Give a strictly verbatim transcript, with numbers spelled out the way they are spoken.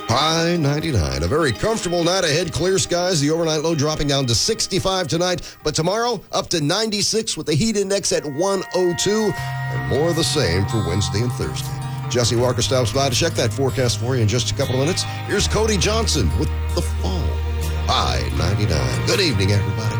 High ninety-nine. A very comfortable night ahead. Clear skies. The overnight low dropping down to sixty-five tonight. But tomorrow, up to ninety-six with the heat index at one oh two. And more of the same for Wednesday and Thursday. Jesse Walker stops by to check that forecast for you in just a couple of minutes. Here's Cody Johnson with The Fall. High ninety-nine. Good evening, everybody.